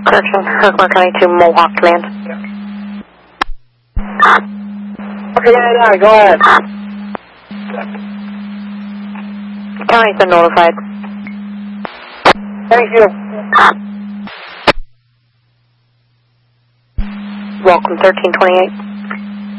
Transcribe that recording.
Correction, Herkimer County to Mohawk Command. Okay, yeah, go ahead. County's been notified. Thank you. Welcome, 1328.